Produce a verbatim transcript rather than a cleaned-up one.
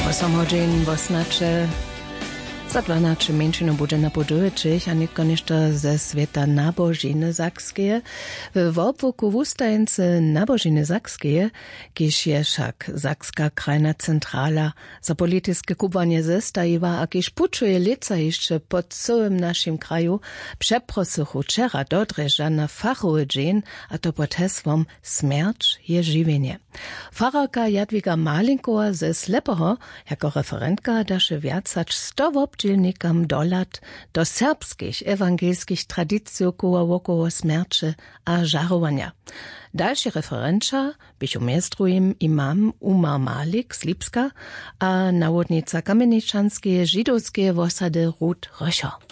osem oznaczy za dwanaście mężczyzn będzie na podróżach, a niekoniecznie ze świata nabożiny zakskie. W obwoku w ustajence nabożiny zakskie, kież je však Zakska krajna centrala za polityczne kubanie zestajiwa, a kież puczuje lica jeszcze pod całym naszym kraju, przeprosychu wczera dodreża na fachowy dzień, a to pod hesłom Śmierć je żywienie. Fararka Jadwiga Malinkowa ze Slepoho, jako referentka daše viacać sto obdzielnikam dolat do serbskich ewangelskich tradycji koło śmierci a żarowania. Dalszy referencja byś umiestrujem imam Umar Malik z Lipska, a nawodnica kamieničanskiej żydowskiej osady Ruth Röscher.